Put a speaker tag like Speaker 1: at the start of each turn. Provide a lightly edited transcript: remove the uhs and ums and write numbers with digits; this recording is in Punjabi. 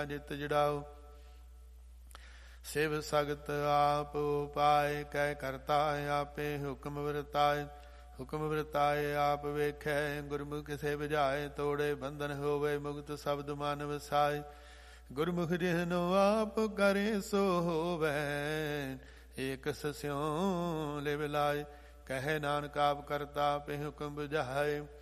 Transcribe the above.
Speaker 1: ਜਿਤ ਜੜਾਓ। ਸਿਵ ਸਗਤ ਆਪ ਉਪਾਏ, ਕਹਿ ਕਰਤਾ ਆਪੇ ਹੁਕਮ ਵਰਤਾਏ। ਹੁਕਮ ਵਰਤਾਏ ਆਪ ਵੇਖੈ, ਗੁਰਮੁਖ ਕਿਸੇ ਬੁਝਾਏ। ਤੋੜੇ ਬੰਧਨ ਹੋਵੇ, ਮੁਕਤ ਸ਼ਬਦ ਮਨ ਵਸਾਏ। ਗੁਰਮੁਖ ਜਿਹਨੋ ਆਪ ਕਰੇ ਸੋ ਹੋਵੈ, ਏਕ ਸਸਿਉ ਲਿਵ ਲਾਏ। ਕਹੈ ਨਾਨਕ ਆਪ ਕਰਤਾ ਆਪੇ ਹੁਕਮ ਬੁਝਾਏ।